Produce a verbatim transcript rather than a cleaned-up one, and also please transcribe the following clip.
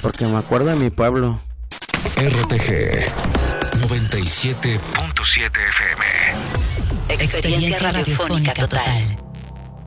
porque me acuerdo de mi pueblo. R T G noventa y siete punto siete F M. Experiencia radiofónica total.